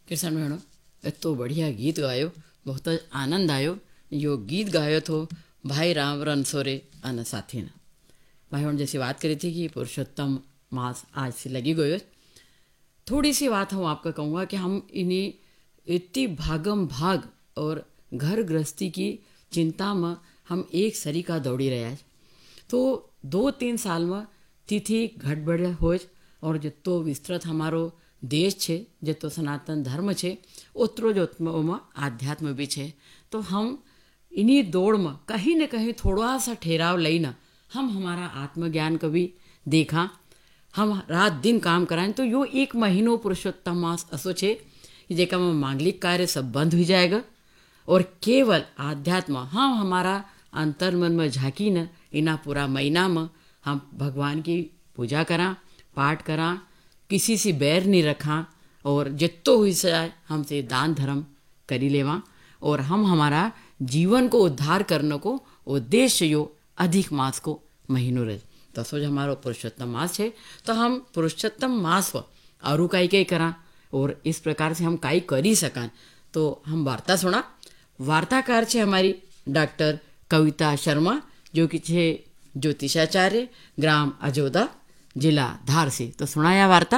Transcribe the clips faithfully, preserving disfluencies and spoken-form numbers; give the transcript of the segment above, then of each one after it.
किसान भेणो एतो बढ़िया गीत गायो, बहुत आनंद आयो। यो गीत गायो तो भाई राम रनसोरे अन साथी ने भाई हम जैसी बात करी थी कि पुरुषोत्तम मास आज से लगी गयो। थोड़ी सी बात हम आपका कहूँगा कि हम इन्हीं इतनी भागम भाग और घर गृहस्थी की चिंता में हम एक सरीका दौड़ी रहा है। तो दो तीन साल में तिथि घटबड़ हो और जितो विस्तृत हमारो देश छे, जितो सनातन धर्म छे, उतरो जो में आध्यात्म भी छे। तो हम इन्हीं दौड़ में कहीं न कहीं थोड़ा सा ठहराव लईना हम हमारा आत्मज्ञान को भी देखा, हम रात दिन काम कराएं। तो यो एक महीनो पुरुषोत्तम मास असो छे जेका में मांगलिक कार्य सब बंद हो जाएगा और केवल आध्यात्म हम हमारा अंतर मन में झाँकी न इना पूरा महीना में हम भगवान की पूजा करा, पाठ करा, किसी से बैर नहीं रखा और जितो हुई जाए हमसे दान धर्म करी लेवा और हम हमारा जीवन को उद्धार करने को उद्देश्य यो अधिक मास को महीनों रहे। तो सोच हमारो पुरुषोत्तम मास है तो हम पुरुषोत्तम मास पर आरु काई कई करा और इस प्रकार से हम काई करी सका। तो हम वार्ता सुना। वार्ताकार छे हमारी डॉक्टर कविता शर्मा जो कि छे ज्योतिषाचार्य, ग्राम अजोदा, जिला धार से। तो सुनाया वार्ता।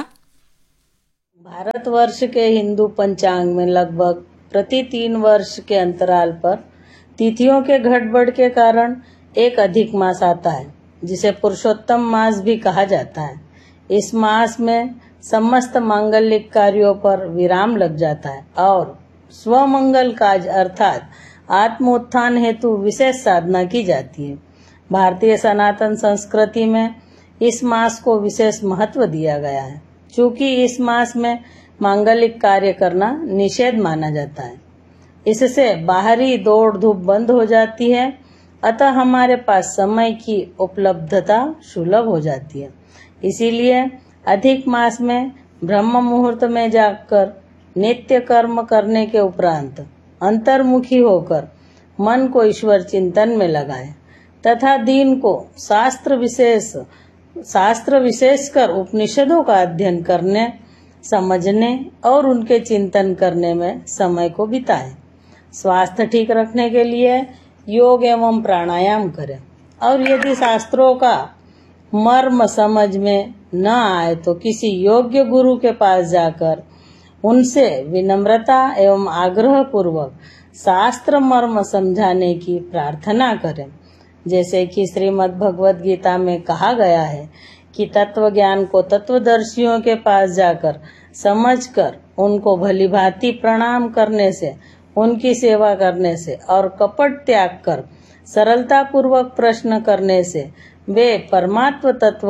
भारतवर्ष के हिंदू पंचांग में लगभग प्रति तीन वर्ष के अंतराल पर तिथियों के घटबढ़ के कारण एक अधिक मास आता है जिसे पुरुषोत्तम मास भी कहा जाता है। इस मास में समस्त मांगलिक कार्यों पर विराम लग जाता है और स्वमंगल काज अर्थात आत्म उत्थान हेतु विशेष साधना की जाती है। भारतीय सनातन संस्कृति में इस मास को विशेष महत्व दिया गया है। चूंकि इस मास में मांगलिक कार्य करना निषेध माना जाता है, इससे बाहरी दौड़ धूप बंद हो जाती है, अतः हमारे पास समय की उपलब्धता सुलभ हो जाती है। इसीलिए अधिक मास में ब्रह्म मुहूर्त में जाकर नित्य कर्म करने के उपरांत अंतर्मुखी होकर मन को ईश्वर चिंतन में लगाएं तथा दिन को शास्त्र विशेष शास्त्र विशेषकर उपनिषदों का अध्ययन करने, समझने और उनके चिंतन करने में समय को बिताएं। स्वास्थ्य ठीक रखने के लिए योग एवं प्राणायाम करें और यदि शास्त्रों का मर्म समझ में न आए तो किसी योग्य गुरु के पास जाकर उनसे विनम्रता एवं आग्रह पूर्वक शास्त्र मर्म समझाने की प्रार्थना करें। जैसे कि श्रीमद् भगवद गीता में कहा गया है कि तत्व ज्ञान को तत्वदर्शियों के पास जाकर समझकर उनको भलीभांति प्रणाम करने से, उनकी सेवा करने से और कपट त्याग कर सरलता पूर्वक प्रश्न करने से वे परमात्म तत्व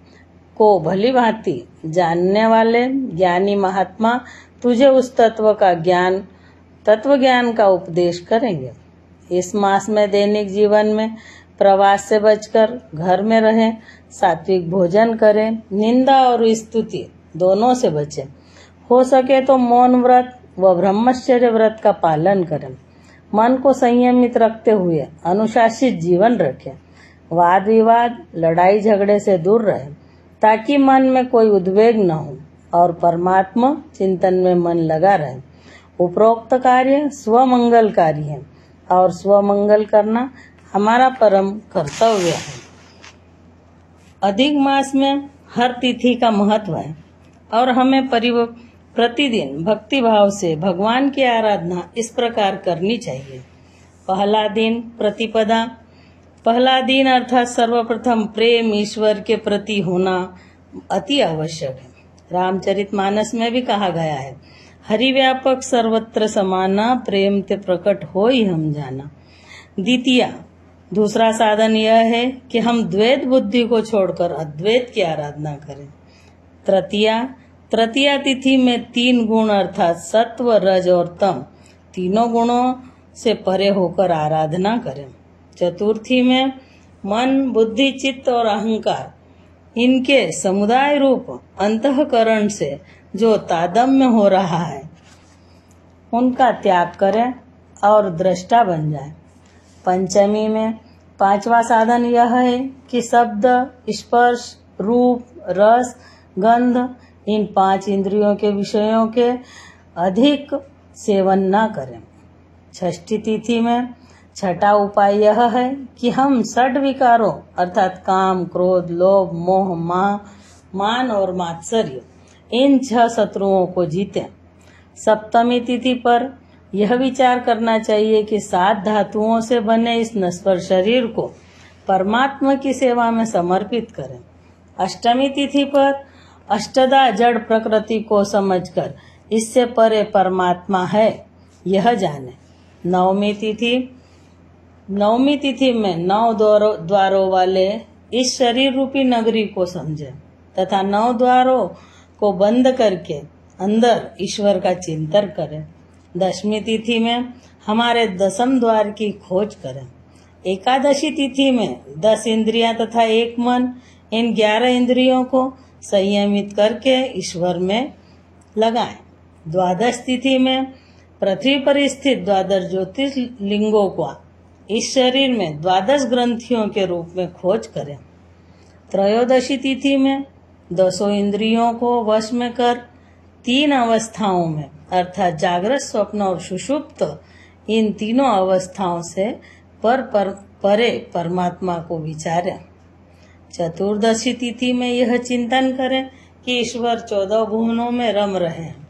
को भलीभांति जानने वाले ज्ञानी महात्मा तुझे उस तत्व का ज्ञान तत्व ज्ञान का उपदेश करेंगे। इस मास में दैनिक जीवन में प्रवास से बचकर घर में रहें, सात्विक भोजन करें, निंदा और स्तुति दोनों से बचें। हो सके तो मौन व्रत व ब्रह्मचर्य व्रत का पालन करें। मन को संयमित रखते हुए अनुशासित जीवन रखें। वाद विवाद, लड़ाई झगड़े से दूर रहें ताकि मन में कोई उद्वेग न हो और परमात्मा चिंतन में मन लगा रहे। उपरोक्त कार्य स्वमंगलकारी है और स्वमंगल करना हमारा परम कर्तव्य है। अधिक मास में हर तिथि का महत्व है और हमें परिव प्रतिदिन भक्ति भाव से भगवान की आराधना इस प्रकार करनी चाहिए। पहला दिन प्रतिपदा। पहला दिन अर्थात सर्वप्रथम प्रेम ईश्वर के प्रति होना अति आवश्यक है। रामचरितमानस में भी कहा गया है, हरि व्यापक सर्वत्र समाना, प्रेम ते प्रकट हो ही हम जाना। द्वितीया, दूसरा साधन यह है कि हम द्वैत बुद्धि को छोड़कर अद्वैत की आराधना करें। तृतीया, तृतीया तिथि में तीन गुण अर्थात सत्व, रज और तम तीनों गुणों से परे होकर आराधना करें। चतुर्थी में मन, बुद्धि, चित्त और अहंकार इनके समुदाय रूप अंतःकरण से जो तादम्य हो रहा है उनका त्याग करें और दृष्टा बन जाए। पंचमी में पांचवा साधन यह है कि शब्द, स्पर्श, रूप, रस, गंध इन पांच इंद्रियों के विषयों के अधिक सेवन न करें। षष्ठी तिथि में छठा उपाय यह है कि हम षड विकारों अर्थात काम, क्रोध, लोभ, मोह, मा, मान और मात्सर्य इन छह शत्रुओं को जीतें। सप्तमी तिथि पर यह विचार करना चाहिए कि सात धातुओं से बने इस नश्वर शरीर को परमात्मा की सेवा में समर्पित करें। अष्टमी तिथि पर अष्टदा जड़ प्रकृति को समझकर इससे परे परमात्मा है यह जाने। नवमी तिथि नवमी तिथि में नौ द्वारों द्वारों वाले इस शरीर रूपी नगरी को समझें तथा नौ द्वारों को बंद करके अंदर ईश्वर का चिंतन करें। दशमी तिथि में हमारे दसम द्वार की खोज करें। एकादशी तिथि में दस इंद्रियां तथा एक मन इन ग्यारह इंद्रियों को संयमित करके ईश्वर में लगाएं। द्वादश तिथि में पृथ्वी पर स्थित द्वादश ज्योतिर्लिंगों को इस शरीर में द्वादश ग्रंथियों के रूप में खोज करें। त्रयोदशी तिथि में दसों इंद्रियों को वश में कर तीन अवस्थाओं में अर्थात जागृत, स्वप्न और सुषुप्त इन तीनों अवस्थाओं से पर, पर परे परमात्मा को विचारें। चतुर्दशी तिथि में यह चिंतन करें कि ईश्वर चौदह भुवनों में रम रहे हैं।